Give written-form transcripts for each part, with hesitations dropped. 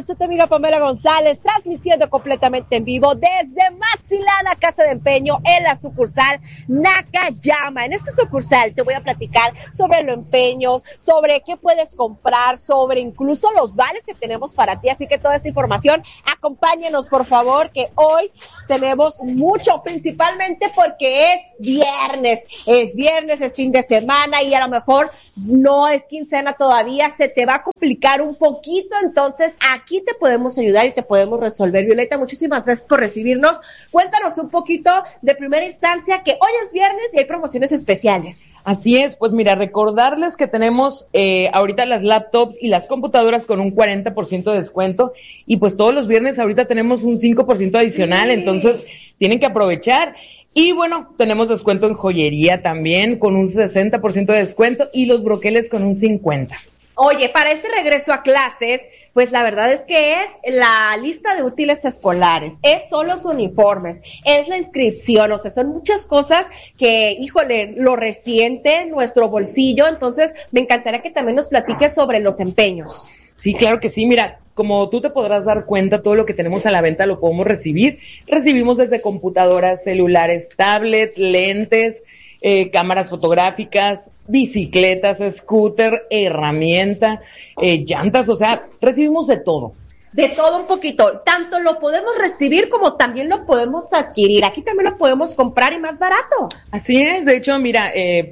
tal? Soy tu amiga Pamela González, transmitiendo completamente en vivo desde Maxilana, Casa de Empeño, en la sucursal Nakayama. En esta sucursal te voy a platicar sobre los empeños, sobre qué puedes comprar, sobre incluso los vales que tenemos para ti. Así que toda esta información, acompáñenos por favor, que hoy tenemos mucho, principalmente porque es viernes, es fin de semana y a lo mejor no es quincena todavía, se te va a complicar un poquito, entonces aquí te podemos ayudar y te podemos resolver. Violeta, muchísimas gracias por recibirnos. Cuéntanos un poquito de primera instancia que hoy es viernes y hay promociones especiales. Así es, pues mira, recordarles que tenemos ahorita las laptops y las computadoras con un 40% de descuento y pues todos los viernes ahorita tenemos un 5% adicional, entonces tienen que aprovechar. Y bueno, tenemos descuento en joyería también con un 60% de descuento y los broqueles con un 50%. Oye, para este regreso a clases, pues la verdad es que es la lista de útiles escolares, son los uniformes, es la inscripción, o sea, son muchas cosas que, híjole, lo resiente nuestro bolsillo, entonces me encantaría que también nos platiques sobre los empeños. Sí, claro que sí, mira, como tú te podrás dar cuenta, todo lo que tenemos a la venta lo podemos recibir. Recibimos desde computadoras, celulares, tablet, lentes, cámaras fotográficas, bicicletas, scooter, herramienta, llantas, o sea, recibimos de todo. De todo un poquito, tanto lo podemos recibir como también lo podemos adquirir. Aquí también lo podemos comprar y más barato. Así es, de hecho, mira,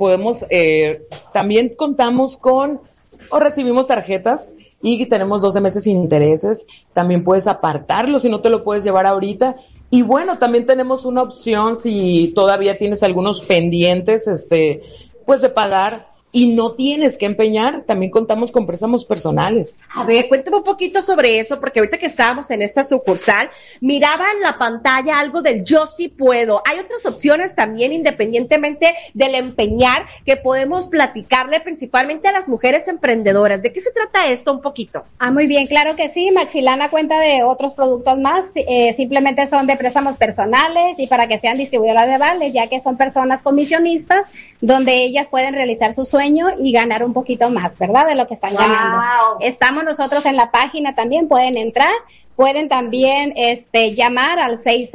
también contamos con, o recibimos tarjetas, y tenemos 12 meses sin intereses, también puedes apartarlo si no te lo puedes llevar ahorita, y bueno, también tenemos una opción si todavía tienes algunos pendientes, pues de pagar, y no tienes que empeñar, también contamos con préstamos personales. A ver, cuéntame un poquito sobre eso, porque ahorita que estábamos en esta sucursal, miraba en la pantalla algo del yo sí puedo. Hay otras opciones también, independientemente del empeñar, que podemos platicarle principalmente a las mujeres emprendedoras. ¿De qué se trata esto un poquito? Muy bien, claro que sí. Maxilana cuenta de otros productos más, simplemente son de préstamos personales y para que sean distribuidoras de vales, ya que son personas comisionistas, donde ellas pueden realizar sus sueño y ganar un poquito más, ¿verdad? De lo que están ganando. Estamos nosotros en la página también, pueden entrar, pueden también llamar al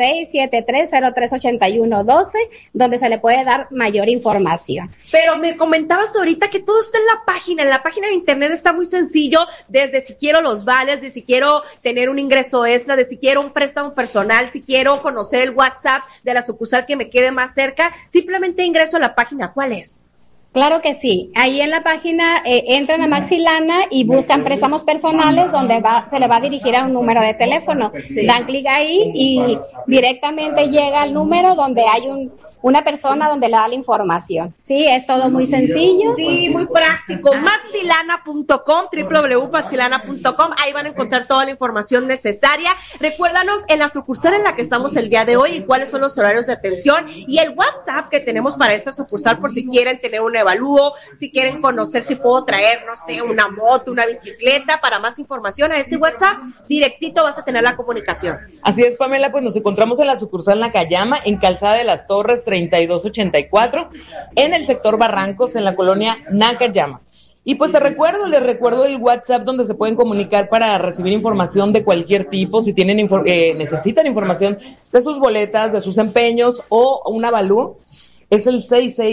6673038112, donde se le puede dar mayor información. Pero me comentabas ahorita que todo está en la página de internet está muy sencillo, desde si quiero los vales, de si quiero tener un ingreso extra, de si quiero un préstamo personal, si quiero conocer el WhatsApp de la sucursal que me quede más cerca, simplemente ingreso a la página. ¿Cuál es? Claro que sí. Ahí en la página entran a Maxilana y buscan préstamos personales donde se le va a dirigir a un número de teléfono. Sí. Dan clic ahí y directamente llega al número donde hay una persona donde le da la información. Sí, es todo muy sencillo. Sí, muy práctico. Maxilana.com, www.maxilana.com, ahí van a encontrar toda la información necesaria. Recuérdanos en la sucursal en la que estamos el día de hoy y cuáles son los horarios de atención y el WhatsApp que tenemos para esta sucursal por si quieren tener un evalúo, si quieren conocer si puedo traer, no sé, una moto, una bicicleta. Para más información a ese WhatsApp, directito vas a tener la comunicación. Así es, Pamela, pues nos encontramos en la sucursal Nakayama, en Calzada de las Torres 3284, en el sector Barrancos, en la colonia Nakayama. Y pues les recuerdo el WhatsApp donde se pueden comunicar para recibir información de cualquier tipo, si tienen necesitan información de sus boletas, de sus empeños o un avalúo, es el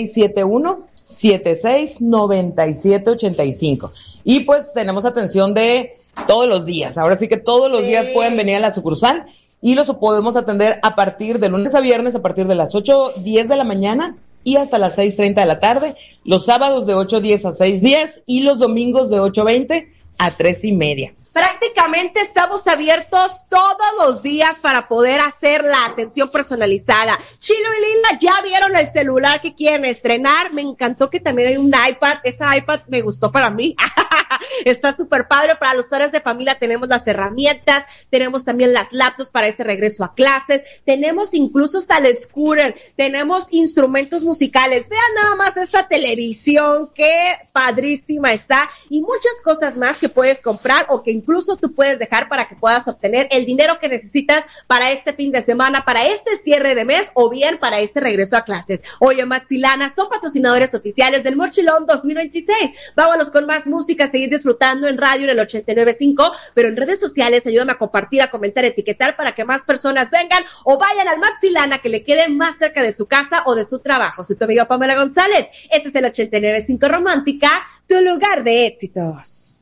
6671-769785. Y pues tenemos atención de todos los días, ahora sí que todos los días pueden venir a la sucursal y los podemos atender a partir de lunes a viernes, a partir de las 8:10 de la mañana y hasta las 6:30 de la tarde, los sábados de 8:10 a 6:10 y los domingos de 8:20 a 3:30. Prácticamente estamos abiertos todos los días para poder hacer la atención personalizada. Chilo y Lila, ¿ya vieron el celular que quieren estrenar? Me encantó que también hay un iPad. Ese iPad me gustó para mí. Está súper padre. Para los padres de familia tenemos las herramientas, tenemos también las laptops para este regreso a clases, tenemos incluso hasta el scooter, tenemos instrumentos musicales. Vean nada más esta televisión, qué padrísima está, y muchas cosas más que puedes comprar o que incluso tú puedes dejar para que puedas obtener el dinero que necesitas para este fin de semana, para este cierre de mes o bien para este regreso a clases. Oye, Maxilana, son patrocinadores oficiales del Mochilón 2026. Vámonos con más música, seguimos seguir disfrutando en radio en el 89.5, pero en redes sociales ayúdame a compartir, a comentar, a etiquetar para que más personas vengan o vayan al Maxilana que le quede más cerca de su casa o de su trabajo. Soy tu amiga Pamela González. Este es el 89.5 Romántica, tu lugar de éxitos.